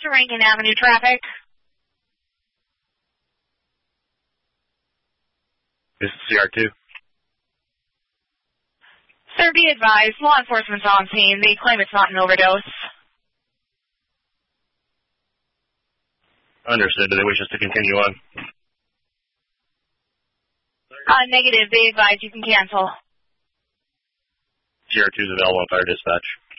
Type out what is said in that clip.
to Rankin Avenue traffic. This is CR2. Sir, be advised, law enforcement's on scene. They claim it's not an overdose. Understood. Do they wish us to continue on? Negative. They advise you can cancel. CR2 is available on fire dispatch.